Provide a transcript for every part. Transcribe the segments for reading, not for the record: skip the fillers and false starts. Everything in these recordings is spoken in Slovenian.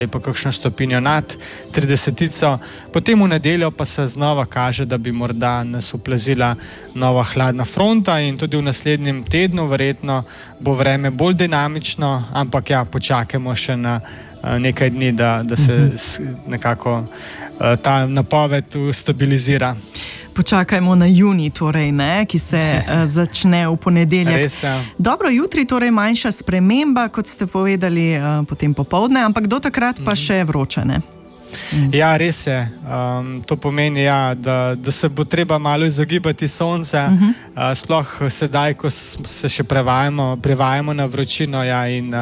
pa kakšno stopinjo nad 30, potem v nedeljo pa se znova kaže, da bi morda nas oplazila nova hladna fronta in tudi v naslednjem tednu verjetno bo vreme bolj dinamično, ampak ja, počakajmo še na nekaj dni, da se nekako ta napoved stabilizira. Počakajmo na junij, torej, ne, ki se začne v ponedeljek. Res, ja. Dobro, jutri torej manjša sprememba, kot ste povedali, potem popoldne, ampak do takrat pa še vroče, ne? Ja, res je. To pomeni, ja, da se bo treba malo izogibati sonca, sploh sedaj, ko se še prevajamo na vročino, ja, in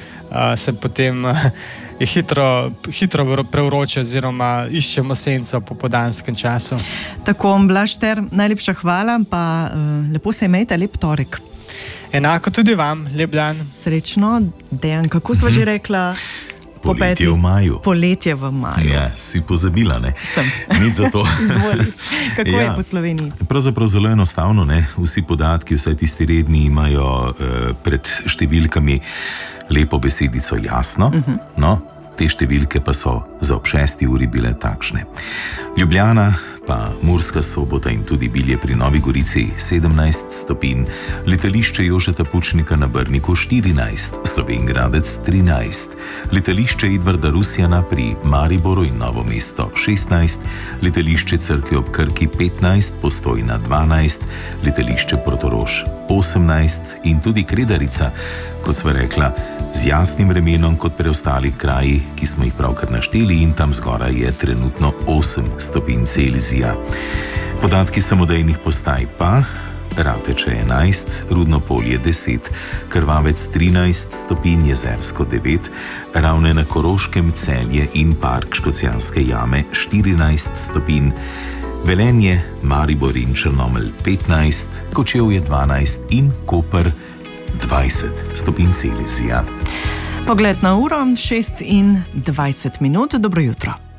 se potem je hitro prevroče oziroma iščemo senco po popoldanskem času. Tako, Blaž Šter, najlepša hvala, pa lepo se imejte, lep torek. Enako tudi vam, lep dan. Srečno, Dejan, kako sva že rekla? Poletje v maju. Poletje v maju. Ja, si pozabila, ne? Sem. Nič za to. Izvoli. Kako je po Sloveniji? Pravzaprav zelo enostavno, ne? Vsi podatki, vsaj tisti redni, imajo pred številkami lepo besedico jasno. No, te številke pa so za ob 6. uri bile takšne. Ljubljana, pa Murska Sobota in tudi Bilje pri Novi Gorici 17 stopinj, letališče Jožeta Pučnika na Brniku 14, Slovenj Gradec 13, letališče Edvarda Rusjana pri Mariboru in Novo mesto 16, letališče Cerklje ob Krki 15, Postojna 12, letališče Portorož 18 in tudi Kredarica, kot sva rekla, z jasnim vremenom kot preostalih kraji, ki smo jih pravkar našteli, in tam zgoraj je trenutno 8 stopinj Celzija. Podatki samodejnih postaj pa: Rateče 11, Rudno Polje 10, Krvavec 13 stopinj, Jezersko 9, Ravne na Koroškem, Celje in Park Škocjanske jame 14 stopinj, Velenje, Maribor in Črnomelj 15, Kočevje 12 in Koper 20 stopinj Celzija. Pogled na uro, 6:20. Dobro jutro.